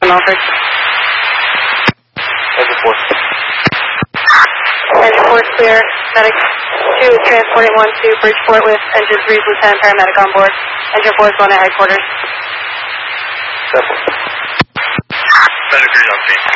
Milford. Engine 4. Engine 4 is clear. Medic 2 is transporting 1 to Bridgeport with Engine 3's Lieutenant Paramedic on board. Engine 4 is going to headquarters. Medic 3 on scene.